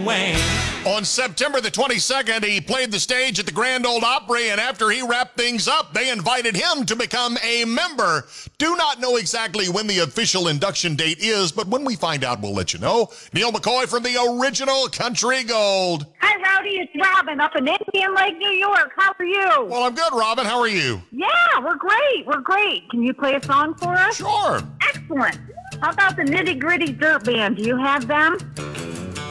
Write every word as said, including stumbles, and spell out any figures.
wang wang. On September the twenty-second, he played the stage at the Grand Ole Opry, and after he wrapped things up, they invited him to become a member. Do not know exactly when the official induction date is, but when we find out, we'll let you know. Neil McCoy from the original Country Gold. Hi, Rowdy. It's Robin up in Indian Lake, New York. How are you? Well, I'm good, Robin. How are you? Yeah, we're great. We're great. Can you play a song for us? Sure. Excellent. How about the Nitty Gritty Dirt Band? Do you have them?